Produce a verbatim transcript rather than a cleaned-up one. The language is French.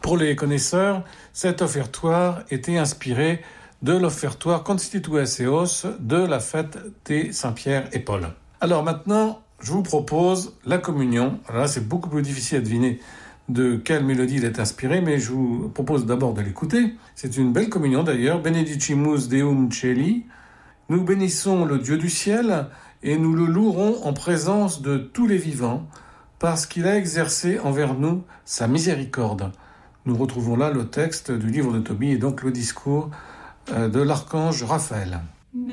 Pour les connaisseurs, cet offertoire était inspiré de l'offertoire Constitues Eos de la fête des Saint-Pierre et Paul. Alors maintenant, je vous propose la communion. Alors là, c'est beaucoup plus difficile à deviner de quelle mélodie il est inspiré, mais je vous propose d'abord de l'écouter. C'est une belle communion d'ailleurs. Benedicimus Deum Celi. Nous bénissons le Dieu du ciel et nous le louerons en présence de tous les vivants parce qu'il a exercé envers nous sa miséricorde. Nous retrouvons là le texte du livre de Tobie et donc le discours de l'archange Raphaël.